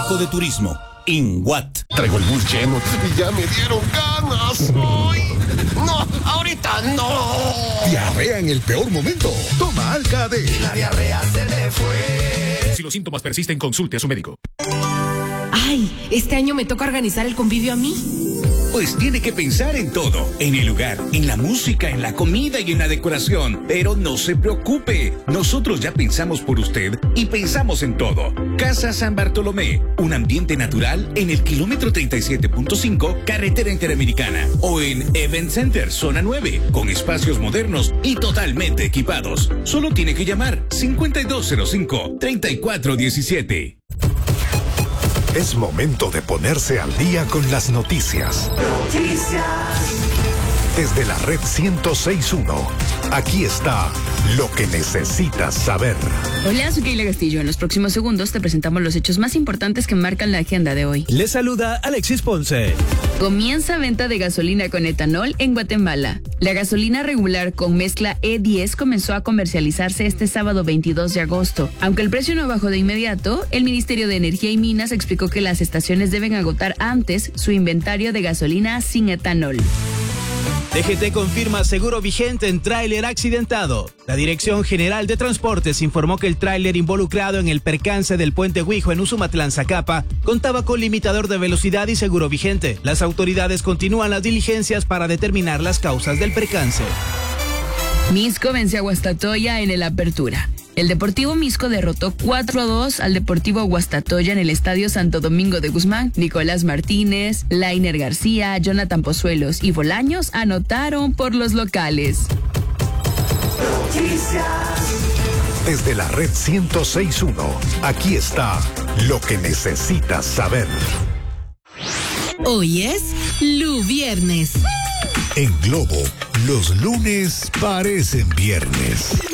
Consejo de Turismo, INWAT. Traigo el bus lleno y ya me dieron ganas. ¡Ay! ¡No! ¡Ahorita no! Diarrea en el peor momento. Toma Alka-D. La diarrea se le fue. Si los síntomas persisten, consulte a su médico. ¡Ay! Este año me toca organizar el convivio a mí. Pues tiene que pensar en todo, en el lugar, en la música, en la comida y en la decoración. Pero no se preocupe, nosotros ya pensamos por usted y pensamos en todo. Casa San Bartolomé, un ambiente natural en el kilómetro 37.5, carretera interamericana. O en Event Center, zona 9, con espacios modernos y totalmente equipados. Solo tiene que llamar 5205-3417. Es momento de ponerse al día con las noticias. Desde la red 106.1, aquí está lo que necesitas saber. Hola, soy Keila Castillo. En los próximos segundos te presentamos los hechos más importantes que marcan la agenda de hoy. Les saluda Alexis Ponce. Comienza venta de gasolina con etanol en Guatemala. La gasolina regular con mezcla E10 comenzó a comercializarse este sábado 22 de agosto. Aunque el precio no bajó de inmediato, el Ministerio de Energía y Minas explicó que las estaciones deben agotar antes su inventario de gasolina sin etanol. DGT confirma seguro vigente en tráiler accidentado. La Dirección General de Transportes informó que el tráiler involucrado en el percance del puente Huijo en Usumatlán, Zacapa, contaba con limitador de velocidad y seguro vigente. Las autoridades continúan las diligencias para determinar las causas del percance. Misco vence a Guastatoya en el Apertura. El Deportivo Misco derrotó 4-2 al Deportivo Guastatoya en el Estadio Santo Domingo de Guzmán. Nicolás Martínez, Lainer García, Jonathan Pozuelos y Bolaños anotaron por los locales. Desde la red 106.1, aquí está lo que necesitas saber. Hoy es Viernes. En Globo, los lunes parecen viernes.